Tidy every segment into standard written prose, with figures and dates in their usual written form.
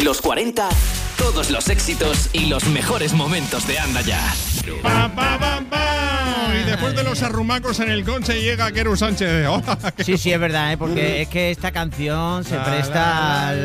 Los 40, todos los éxitos y los mejores momentos de Anda Ya. ¡Pam, pam, pam, pam! Y después de los arrumacos en el Conche llega Queru Sánchez. Hola, Sí, es verdad, porque es que esta canción se presta al...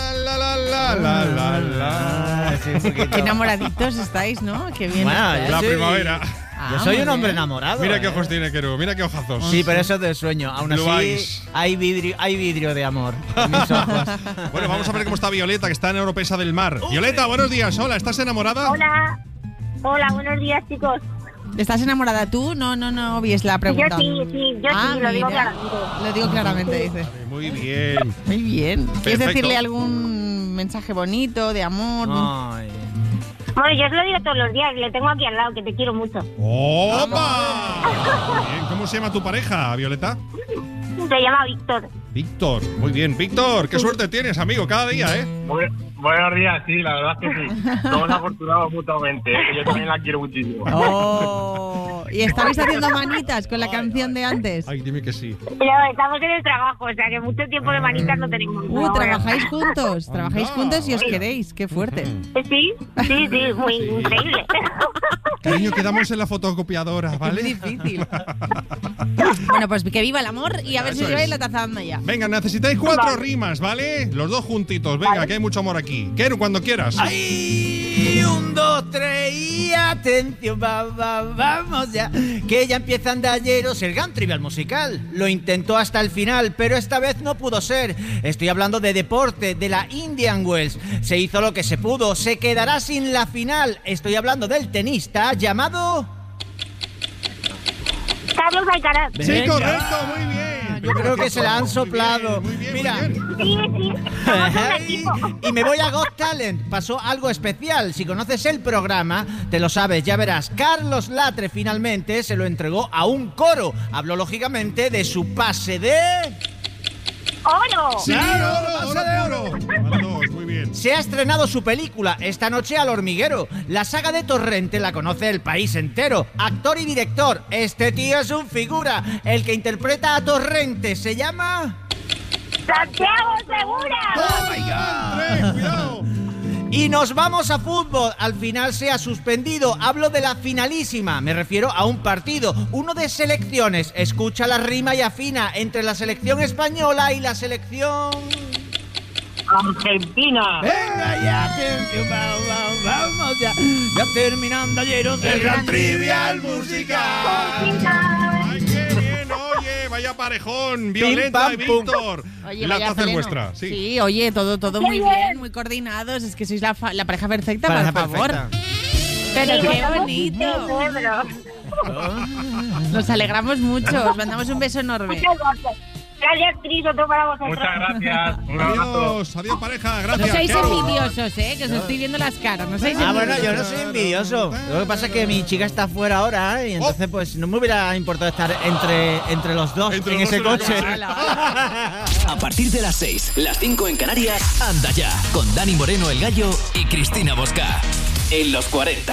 Sí, un poquito. Qué enamoraditos estáis, ¿no? Qué bien. Bueno, estáis. La Sí. primavera. Yo soy muy un hombre bien. enamorado. Mira qué ojos tiene Queru, mira qué ojazos. Sí, pero eso es del sueño. Aún Blue así, eyes. hay vidrio de amor en mis ojos. Bueno, vamos a ver cómo está Violeta, que está en Oropesa del Mar. Violeta, buenos días. Hola, ¿estás enamorada? Hola, buenos días, chicos. ¿Estás enamorada tú? No vies la pregunta. Yo sí, lo digo mira. claramente. Lo digo claramente, dice. Muy bien. Muy bien. ¿Quieres Perfecto. decirle algún mensaje bonito, de amor? Ay. Bueno, yo os lo digo todos los días, le tengo aquí al lado, que te quiero mucho. ¡Opa! Bien, ¿cómo se llama tu pareja, Violeta? Se llama Víctor. Víctor. Muy bien, Víctor. Qué suerte tienes, amigo, cada día, ¿eh? Buenos días, sí, la verdad es que sí. Somos afortunados mutuamente, que yo también la quiero muchísimo. Oh, y estabais haciendo manitas con la canción de antes. Ay, dime que sí. Pero estamos en el trabajo, o sea que mucho tiempo de manitas no tenemos. ¿Trabajáis juntos? ¿Trabajáis Anda, juntos y os vaya. queréis? ¡Qué fuerte! Sí, muy increíble. Cariño, quedamos en la fotocopiadora, Muy ¿vale? difícil. Bueno, pues que viva el amor y a ver si Eso os lleváis es. la taza de Anda Ya. Venga, necesitáis 4 rimas, ¿vale? Los dos juntitos. Venga, que hay mucho amor aquí. Queru, cuando quieras. ¡Ay! 1, 2, 3 y atención, vamos ya. Que ya empiezan de ayeros el gran trivial musical. Lo intentó hasta el final, pero esta vez no pudo ser. Estoy hablando de deporte, de la Indian Wells. Se hizo lo que se pudo, se quedará sin la final. Estoy hablando del tenista llamado... Carlos Alcaraz. Sí, Venga. correcto, muy bien. Yo creo que se la han soplado. Muy bien, Mira. muy bien. Sí, somos un equipo. Y me voy a Got Talent. Pasó algo especial. Si conoces el programa, te lo sabes, ya verás. Carlos Latre finalmente se lo entregó a un coro. Habló lógicamente de su pase de... ¡Oro! Sí, oro pase de puro. Van dos, muy bien. Se ha estrenado su película esta noche al hormiguero. La saga de Torrente la conoce el país entero. Actor y director. Este tío es un figura. El que interpreta a Torrente se llama... ¡Santiago Segura! ¡Oh, my God! ¡Cuidado! Y nos vamos a fútbol. Al final se ha suspendido. Hablo de la finalísima. Me refiero a un partido, uno de selecciones. Escucha la rima y afina entre la selección española y la selección... Argentina. Venga ya, atención, vamos ya. Ya terminando ayeros el gran trivial musical. ¡Ay, qué bien! Oye, vaya parejón. Violeta pam, y pum. Víctor. Oye, La vaya taza es pleno. vuestra. Sí. Oye, todo muy bien, muy coordinados. Es que sois la pareja perfecta, Pareja por favor. perfecta. Pero qué Sí, bonito. cerebro. Nos alegramos mucho. Os mandamos un beso enorme. Muchas gracias. Gracias, Cris, otro para vosotros. Muchas gracias. Un abrazo. Adiós, pareja. No Gracias. sois Queru. envidiosos, que os estoy viendo las caras. No sois Ah, bueno, envidiosos. yo no soy envidioso. Lo que pasa es que mi chica está fuera ahora, y entonces pues no me hubiera importado estar entre los dos Entre en los ese dos en el coche. coche. Hala. A partir de las 6, las 5 en Canarias, Anda Ya, con Dani Moreno el Gallo y Cristina Bosca. En los 40.